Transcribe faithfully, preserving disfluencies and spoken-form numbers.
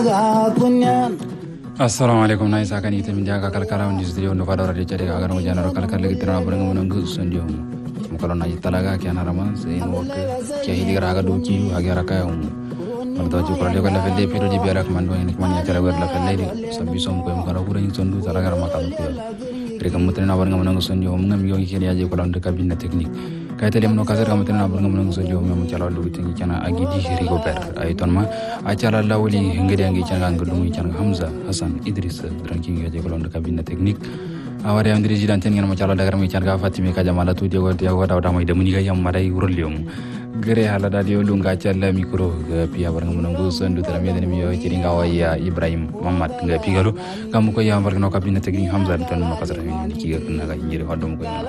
Assalamu alaikum na isa kan ita min jaga kalkala on studio no fadora de jade ga no janaro kalkala gi tira bana ngam ngu sonjo mo kala na talaga ke ana rama se no ke hidi raga do ki hagi raka um mardo ju ko le ko la felle piro di biara ko mando ni ko man ya wer la felle di sabbi som ko mo kala ko ni sondu talaga rama kan ko rega mutene na bana ngam ngu sonjo mo ngam yo ki ya je ko la cabinet technique kayta dem no kazer ga mutene na bana ngam ngu sonjo mo chala do tingi kana agi di rigo ber ay ton ma a chala lawli ngede ngi canga ngudum canga Hamza Hassan Idris ranking ya je ko la cabinet technique awari andiri jidan ten ngam chala dagar mi canga Fatimi ka jamala tu jego dia ko daw damay demuni ga yam maday urlium gere hala da dio lunga chala mikro ga pia bar ngam ngu sondu tara meden mi yo ciri ngawaya Ibrahim Muhammad ga pigalo kamu ko ya bar no cabinet technique Hamza tan no kazer ni ki ga na ga nyiri hodom ko